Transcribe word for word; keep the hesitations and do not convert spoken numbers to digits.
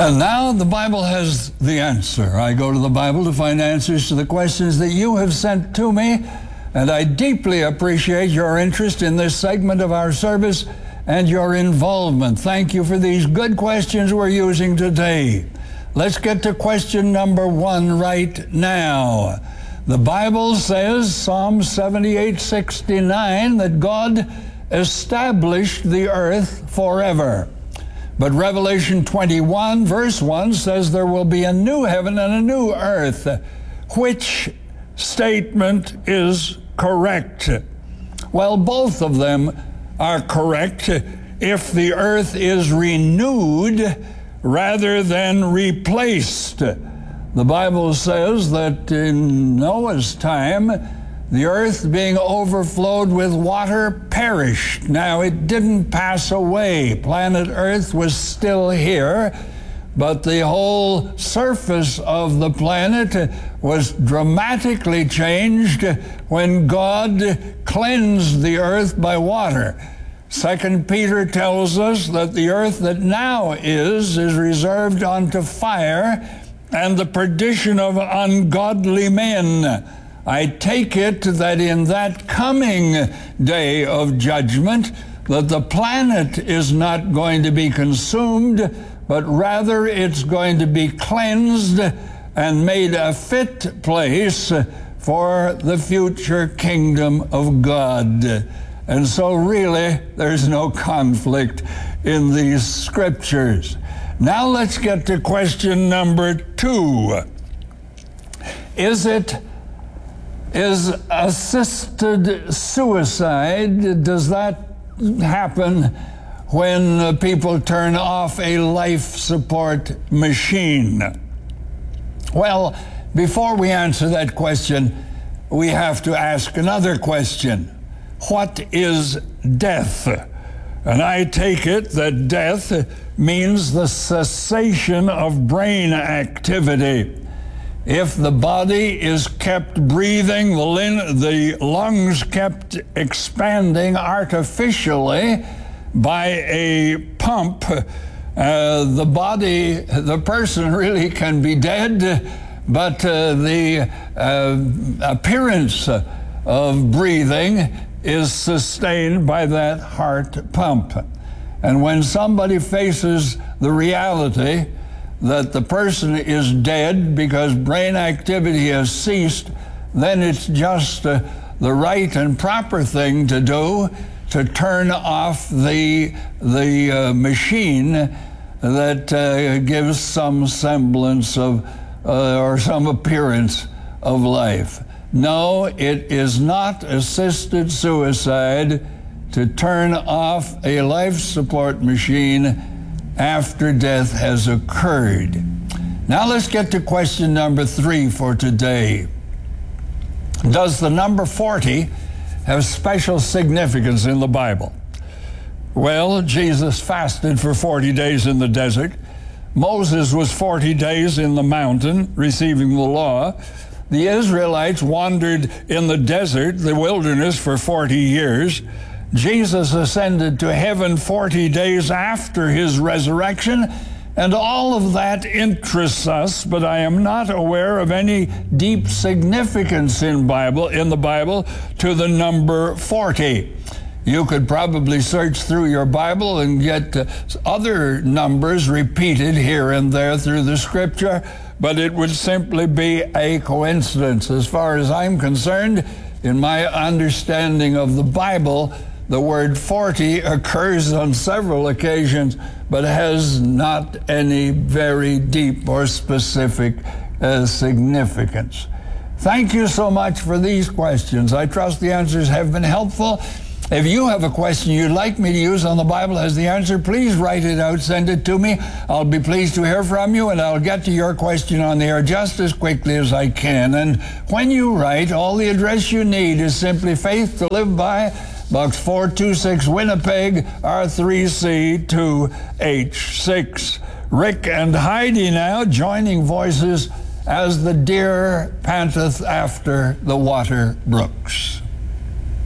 And now the Bible has the answer. I go to the Bible to find answers to the questions that you have sent to me, and I deeply appreciate your interest in this segment of our service and your involvement. Thank you for these good questions we're using today. Let's get to question number one right now. The Bible says, Psalm seventy-eight sixty-nine, that God established the earth forever. But Revelation twenty-one, verse one, says there will be a new heaven and a new earth. Which statement is correct? Well, both of them are correct if the earth is renewed rather than replaced. The Bible says that in Noah's time, the earth being overflowed with water perished. Now, it didn't pass away. Planet Earth was still here, but the whole surface of the planet was dramatically changed when God cleansed the earth by water. Second Peter tells us that the earth that now is, is reserved unto fire and the perdition of ungodly men. I take it that in that coming day of judgment, that the planet is not going to be consumed, but rather it's going to be cleansed and made a fit place for the future kingdom of God. And so really, there's no conflict in these scriptures. Now let's get to question number two. Is it Is assisted suicide, does that happen when uh, people turn off a life support machine? Well, before we answer that question, we have to ask another question. What is death? And I take it that death means the cessation of brain activity. If the body is kept breathing, the, lin- the lungs kept expanding artificially by a pump, uh, the body, the person really can be dead, but uh, the uh, appearance of breathing is sustained by that heart pump. And when somebody faces the reality that the person is dead because brain activity has ceased, then it's just uh, the right and proper thing to do to turn off the, the uh, machine that uh, gives some semblance of, uh, or some appearance of life. No, it is not assisted suicide to turn off a life support machine after death has occurred. Now let's get to question number three for today. Does the number forty have special significance in the Bible? Well, Jesus fasted for forty days in the desert. Moses was forty days in the mountain receiving the law. The Israelites wandered in the desert, the wilderness, for forty years. Jesus ascended to heaven forty days after his resurrection, and all of that interests us, but I am not aware of any deep significance in Bible, in the Bible to the number forty. You could probably search through your Bible and get uh, other numbers repeated here and there through the scripture, but it would simply be a coincidence. As far as I'm concerned, in my understanding of the Bible, the word forty occurs on several occasions, but has not any very deep or specific uh, significance. Thank you so much for these questions. I trust the answers have been helpful. If you have a question you'd like me to use on the Bible as the answer, please write it out, send it to me. I'll be pleased to hear from you, and I'll get to your question on the air just as quickly as I can. And when you write, all the address you need is simply Faith to Live By, Box four two six, Winnipeg, R three C two H six. Rick and Heidi now joining voices as the deer panteth after the water brooks.